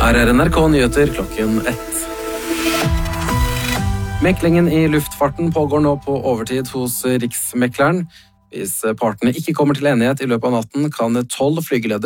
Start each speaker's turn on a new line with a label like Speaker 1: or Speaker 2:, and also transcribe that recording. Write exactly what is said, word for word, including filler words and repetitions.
Speaker 1: Her er N R K Nyheter klokken ett. Meklingen i luftfarten pågår nå på overtid hos Riksmekleren. Hvis partene ikke kommer til enighet i løpet av natten, kan tolv flygeledere